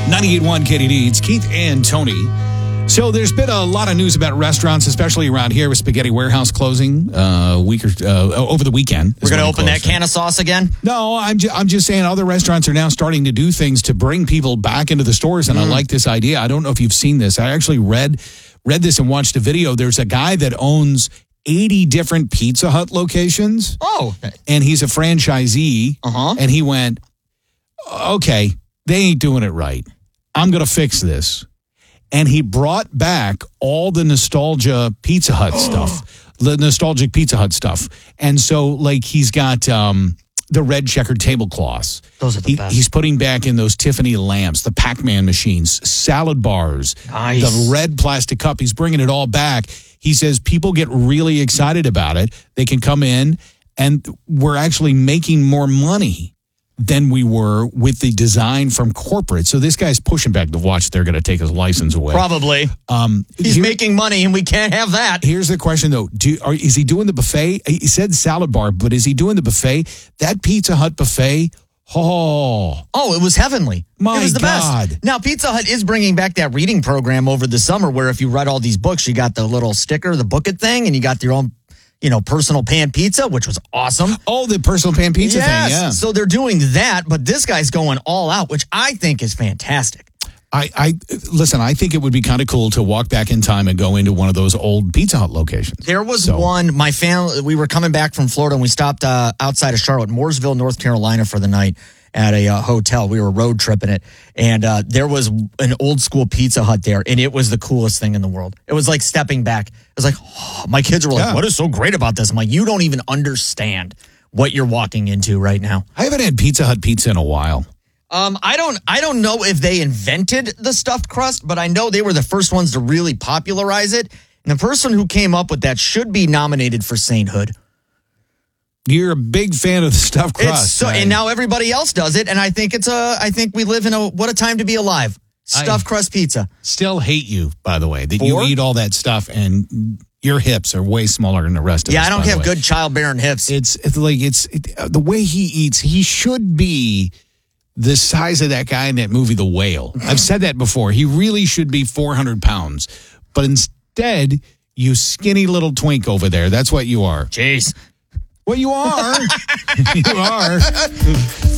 98.1 KDD. It's Keith and Tony. So there's been a lot of news about restaurants, especially around here with Spaghetti Warehouse closing over the weekend. We're going to open that can of sauce again? No, I'm just saying other restaurants are now starting to do things to bring people back into the stores, and I like this idea. I don't know if you've seen this. I actually read this and watched a video. There's a guy that owns 80 different Pizza Hut locations. Oh. And he's a franchisee. And he went, okay, they ain't doing it right. I'm going to fix this. And he brought back all the nostalgia Pizza Hut stuff, the nostalgic Pizza Hut stuff. And so, like, he's got the red checkered tablecloths. Those are the best. He's putting back in those Tiffany lamps, the Pac-Man machines, salad bars, nice. The red plastic cup. He's bringing it all back. He says people get really excited about it. They can come in, and we're actually making more money than we were with the design from corporate. So this guy's pushing back the watch. They're going to take his license away. Probably. He's making money, and we can't have that. Here's the question, though. Is he doing the buffet? He said salad bar, but is he doing the buffet? That Pizza Hut buffet, it was heavenly. It was the best. Now, Pizza Hut is bringing back that reading program over the summer where if you read all these books, you got the little sticker, the book it thing, and you got your own personal pan pizza, which was awesome. Oh, the personal pan pizza thing, yeah. So they're doing that, but this guy's going all out, which I think is fantastic. Listen, I think it would be kind of cool to walk back in time and go into one of those old Pizza Hut locations. There was one, my family, we were coming back from Florida and we stopped outside of Charlotte, Mooresville, North Carolina for the night at a hotel. We were road tripping it, and there was an old school Pizza Hut there, and it was the coolest thing in the world. It was like stepping back. It was like, my kids were like, what is so great about this? I'm like, you don't even understand what you're walking into right now. I haven't had Pizza Hut pizza in a while. I don't know if they invented the stuffed crust, but I know they were the first ones to really popularize it. And the person who came up with that should be nominated for sainthood. You're a big fan of the stuffed crust. And now everybody else does it, and I think I think we live in what a time to be alive. Stuffed crust pizza. Still hate you, by the way, that you eat all that stuff and your hips are way smaller than the rest of us. Yeah, I don't have good childbearing hips. It's the way he eats. He should be the size of that guy in that movie, The Whale. I've said that before. He really should be 400 pounds, but instead, you skinny little twink over there. That's what you are. Jeez. Well, you are. You are.